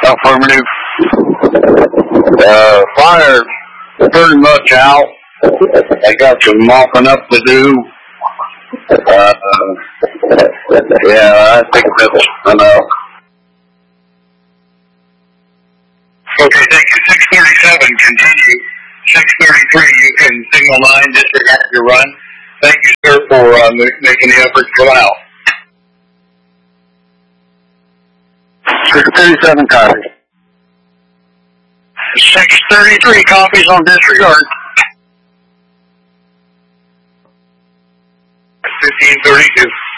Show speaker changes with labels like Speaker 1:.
Speaker 1: Affirmative. Fire pretty much out. I got some mopping up to do. Yeah, I think that's enough. Okay, thank you. 637, continue. 633, you can signal 9, disregard your run. Thank you, sir, for making the effort to come out. 637 copies. 633 copies on disregard. 1532.